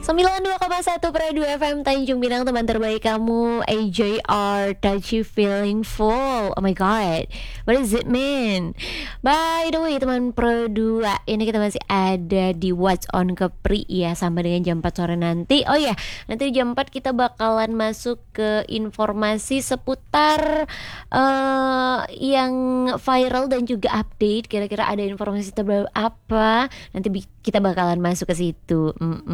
92,1 Pro 2 FM Tanjung Pinang, teman terbaik kamu. AJR, touchy feeling full. Oh my god, what does it mean? By the way, teman Pro 2, ini kita masih ada di What's on Kepri ya, sampai dengan jam 4 sore nanti. Oh ya, nanti di jam 4 kita bakalan masuk ke informasi seputar yang viral dan juga update. Kira-kira ada informasi terbaru apa? Nanti kita bakalan masuk ke situ.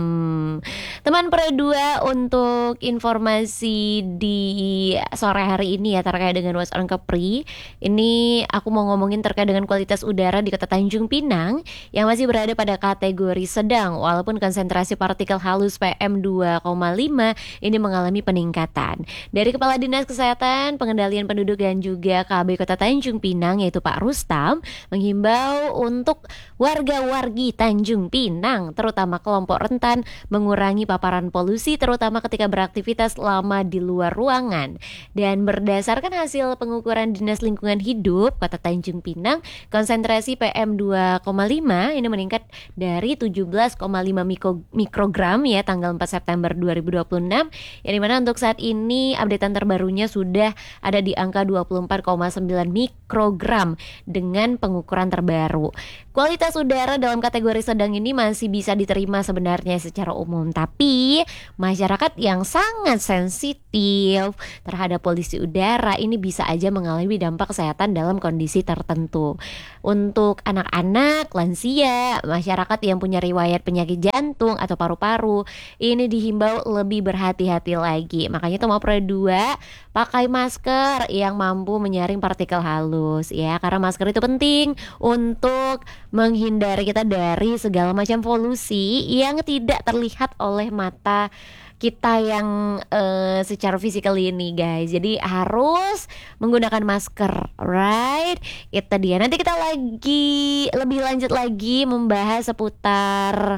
Teman Pro 2, untuk informasi di sore hari ini ya terkait dengan What's on Kepri. Ini aku mau ngomongin terkait dengan kualitas udara di Kota Tanjung Pinang yang masih berada pada kategori sedang, walaupun konsentrasi partikel halus PM 2,5 ini mengalami peningkatan. Dari Kepala Dinas Kesehatan, Pengendalian Penduduk dan juga KB Kota Tanjung Pinang, yaitu Pak Rustam, menghimbau untuk warga-wargi Tanjung Pinang, terutama kelompok rentan, mengurangi paparan polusi terutama ketika beraktivitas lama di luar ruangan. Dan berdasarkan hasil pengukuran Dinas Lingkungan Hidup Kota Tanjung Pinang, konsentrasi PM 2,5 ini meningkat dari 17,5 mikrogram ya tanggal 4 September 2026, yang dimana untuk saat ini updatean terbarunya sudah ada di angka 24,9 mikrogram dengan pengukuran terbaru. Kualitas udara dalam kategori sedang ini masih bisa diterima sebenarnya secara umum, tapi masyarakat yang sangat sensitif terhadap polusi udara ini bisa aja mengalami dampak kesehatan dalam kondisi tertentu. Untuk anak-anak, lansia, masyarakat yang punya riwayat penyakit jantung atau paru-paru, ini dihimbau lebih berhati-hati lagi. Makanya tuh mau Pro 2, pakai masker yang mampu menyaring partikel halus ya, karena masker itu penting untuk menghindari kita dari segala macam polusi yang tidak terlihat oleh mata kita yang secara fisikal ini guys. Jadi harus menggunakan masker, right? Itu dia. Nanti kita lagi lebih lanjut lagi membahas seputar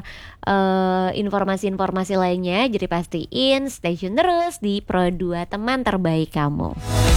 informasi-informasi lainnya. Jadi pastiin stay tune terus di Pro 2, teman terbaik kamu.